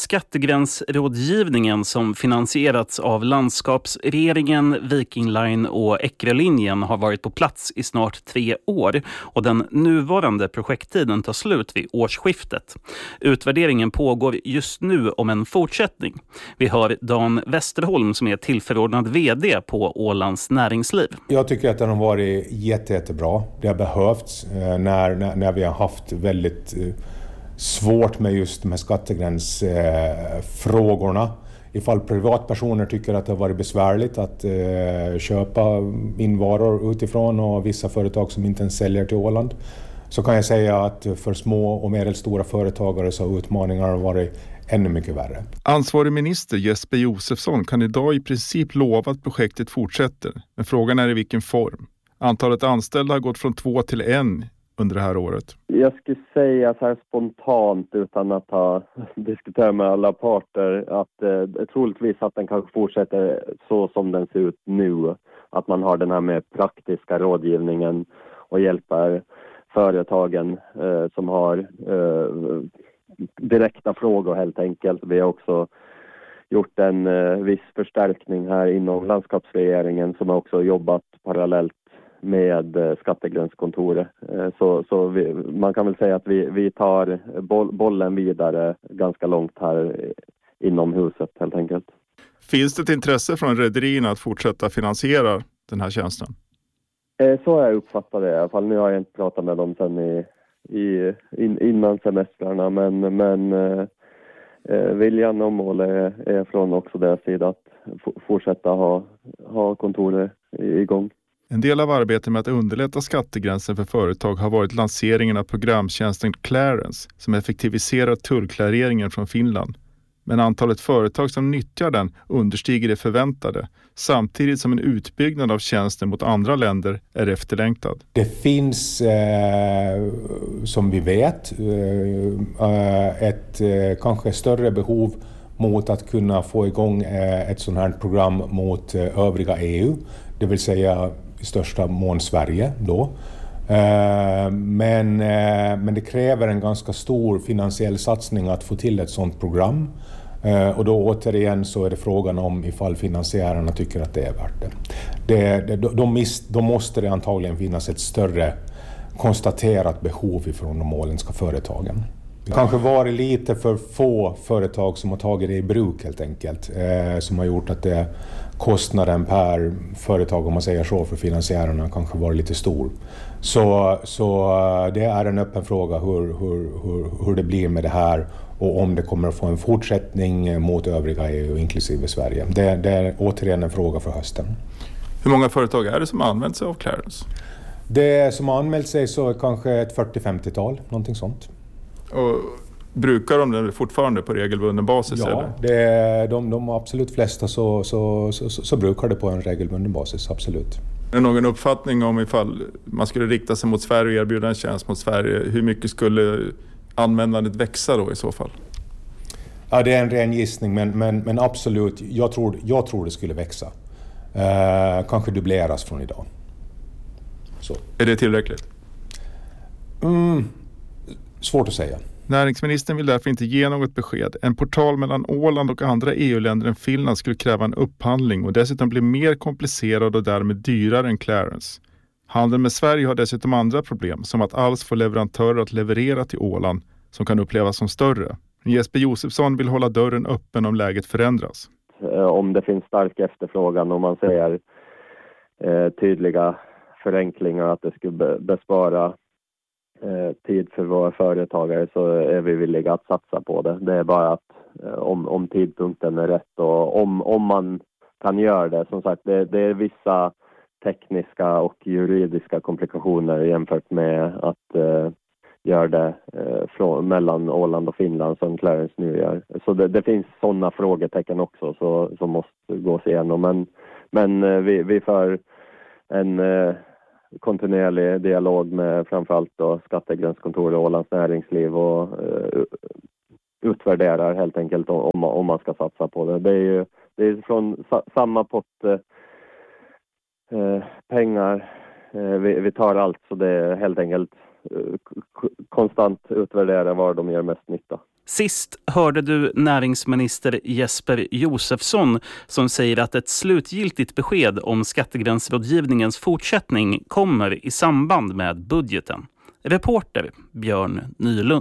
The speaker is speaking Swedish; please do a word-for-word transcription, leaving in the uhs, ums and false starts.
skattegränsrådgivningen som finansierats av Landskapsregeringen, Viking Line och Eckerölinjen har varit på plats i snart tre år och den nuvarande projekttiden tar slut vid årsskiftet. Utvärderingen pågår just nu om en fortsättning. Vi hör Dan Westerholm som är tillförordnad vd på Ålands Näringsliv. Jag tycker att den har varit jätte, jättebra. Det har behövts när, när, när vi har haft väldigt svårt med just de här skattegränsfrågorna. Ifall privatpersoner tycker att det har varit besvärligt att eh, köpa in varor utifrån och vissa företag som inte ens säljer till Åland, så kan jag säga att för små och medelstora företagare så har utmaningarna varit ännu mycket värre. Ansvarig minister Jesper Josefsson kan idag i princip lova att projektet fortsätter. Men frågan är i vilken form. Antalet anställda har gått från två till en under det här året. Jag skulle säga så här spontant utan att ha diskuterat med alla parter att eh, troligtvis att den kanske fortsätter så som den ser ut nu. Att man har den här med praktiska rådgivningen och hjälper företagen eh, som har eh, direkta frågor helt enkelt. Vi har också gjort en eh, viss förstärkning här inom landskapsregeringen som har också jobbat parallellt med eh, skattegränskontoret. Eh, så så vi, man kan väl säga att vi, vi tar boll, bollen vidare ganska långt här inom huset helt enkelt. Finns det ett intresse från rederierna att fortsätta finansiera den här tjänsten? Eh, så har jag uppfattat det i alla fall. Nu har jag inte pratat med dem sedan i, i, in, innan semestrarna, men, men eh, viljan och målet är, är från också deras sida att f- fortsätta ha, ha kontoret igång. En del av arbetet med att underlätta skattegränsen för företag har varit lanseringen av programtjänsten Clarence som effektiviserar tullklareringen från Finland. Men antalet företag som nyttjar den understiger det förväntade, samtidigt som en utbyggnad av tjänsten mot andra länder är efterlängtad. Det finns, eh, som vi vet, eh, ett eh, kanske större behov mot att kunna få igång eh, ett sådant här program mot eh, övriga E U, det vill säga i största mån Sverige då. Eh, men, eh, men det kräver en ganska stor finansiell satsning att få till ett sådant program. Uh, och då återigen så är det frågan om ifall finansiärerna tycker att det är värt det. det, det de miss, då måste det antagligen finnas ett större konstaterat behov ifrån de åländska företagen. Det kanske varit lite för få företag som har tagit det i bruk helt enkelt. Uh, som har gjort att det, kostnaden per företag, om man säger så, för finansiärerna kanske var lite stor. Så, så uh, det är en öppen fråga hur, hur, hur, hur det blir med det här. Och om det kommer att få en fortsättning mot övriga E U inklusive Sverige. Det, det är återigen en fråga för hösten. Hur många företag är det som har använt sig av Clarence? Det som har anmält sig så är kanske ett fyrtio-femtiotal, någonting sånt. Och brukar de det fortfarande på regelbunden basis? Ja, eller? Det är, de, de absolut flesta så, så, så, så, så brukar det på en regelbunden basis, absolut. Är det någon uppfattning om ifall man skulle rikta sig mot Sverige och erbjuda en tjänst mot Sverige? Hur mycket skulle användandet växa då i så fall? Ja, det är en ren gissning, men, men, men absolut, jag tror, jag tror det skulle växa. Eh, kanske dubbleras från idag. Så. Är det tillräckligt? Mm, svårt att säga. Näringsministern vill därför inte ge något besked. En portal mellan Åland och andra E U-länder än Finland skulle kräva en upphandling och dessutom bli mer komplicerad och därmed dyrare än Clarence. Handeln med Sverige har dessutom andra problem, som att alls få leverantörer att leverera till Åland som kan upplevas som större. Jesper Josefsson vill hålla dörren öppen om läget förändras. Om det finns stark efterfrågan, om man säger eh, tydliga förenklingar att det skulle bespara eh, tid för våra företagare, så är vi villiga att satsa på det. Det är bara att eh, om, om tidpunkten är rätt och om, om man kan göra det. Som sagt, det, det är vissa tekniska och juridiska komplikationer jämfört med att eh, göra det eh, från, mellan Åland och Finland som Clarence nu gör. Så det, det finns sådana frågetecken också så, som måste gås igenom. Men, men eh, vi, vi för en eh, kontinuerlig dialog med framförallt då skattegränskontor och Ålands Näringsliv och eh, utvärderar helt enkelt om, om man ska satsa på det. Det är ju det är från sa, samma pott eh, Eh, pengar, eh, vi, vi tar allt, så det är helt enkelt eh, k- konstant utvärdera var de gör mest nytta. Sist hörde du näringsminister Jesper Josefsson som säger att ett slutgiltigt besked om skattegränsrådgivningens fortsättning kommer i samband med budgeten. Reporter Björn Nylund.